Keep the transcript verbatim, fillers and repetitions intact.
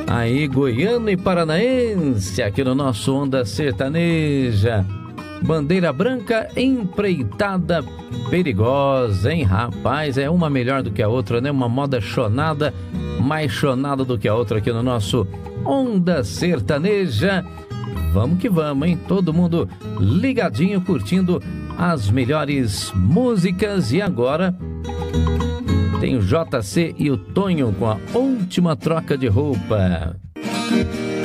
Aí, goiano e paranaense, aqui no nosso Onda Sertaneja. Bandeira branca, empreitada perigosa, hein, rapaz? É uma melhor do que a outra, né? Uma moda chonada, mais chonada do que a outra aqui no nosso Onda Sertaneja. Vamos que vamos, hein? Todo mundo ligadinho, curtindo as melhores músicas. E agora tem o J C e o Tonho com a última troca de roupa.